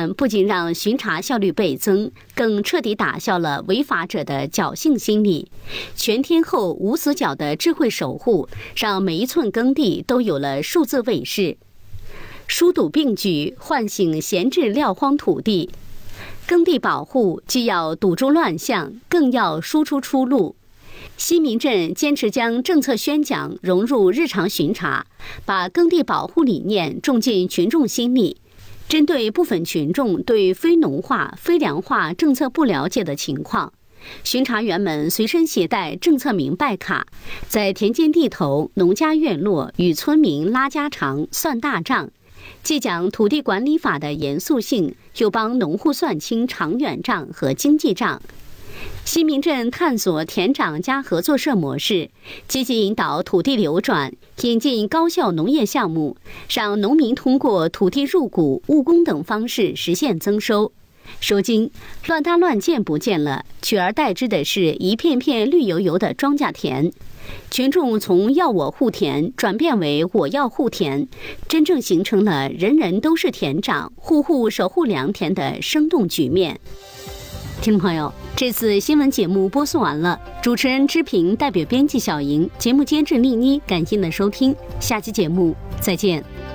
案不仅让巡查效率倍增，更彻底打消了违法者的侥幸心理。全天候无死角的智慧守护，让每一寸耕地都有了数字卫士。疏堵并举，唤醒闲置撂荒土地。耕地保护既要堵住乱象，更要输出出路。西民镇坚持将政策宣讲融入日常巡查，把耕地保护理念种进群众心里。针对部分群众对非农化、非粮化政策不了解的情况，巡查员们随身携带政策明白卡，在田间地头、农家院落与村民拉家常、算大账，既讲土地管理法的严肃性，又帮农户算清长远账和经济账。西民镇探索田长加合作社模式，积极引导土地流转，引进高效农业项目，让农民通过土地入股、务工等方式实现增收。如今，乱搭乱建不见了，取而代之的是一片片绿油油的庄稼田。群众从要我护田转变为我要护田，真正形成了人人都是田长、户户守护良田的生动局面。听众朋友，这次新闻节目播送完了，主持人知平代表编辑小莹，节目监制丽妮，感谢您的收听，下期节目再见。